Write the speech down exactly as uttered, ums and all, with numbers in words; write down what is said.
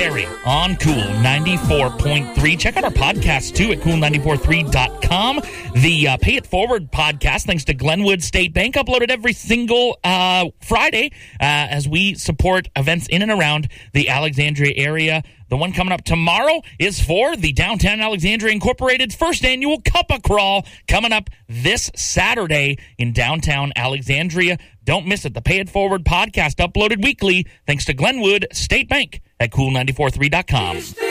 Barry on Cool ninety-four point three. Check out our podcast, too, at cool nine four three dot com. The uh, Pay It Forward podcast, thanks to Glenwood State Bank, uploaded every single uh, Friday uh, as we support events in and around the Alexandria area. The one coming up tomorrow is for the Downtown Alexandria Incorporated first annual Cuppa Crawl, coming up this Saturday in downtown Alexandria. Don't miss it. The Pay It Forward podcast, uploaded weekly, thanks to Glenwood State Bank at cool nine four three dot com.